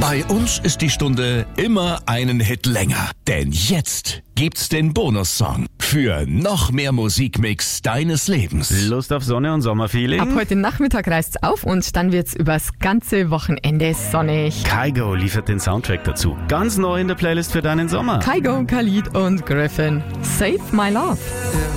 Bei uns ist die Stunde immer einen Hit länger. Denn jetzt gibt's den Bonussong für noch mehr Musikmix deines Lebens. Lust auf Sonne und Sommerfeeling? Ab heute Nachmittag reist's auf und dann wird's übers ganze Wochenende sonnig. Kygo liefert den Soundtrack dazu. Ganz neu in der Playlist für deinen Sommer. Kygo, Khalid und Griffin. Save My Love.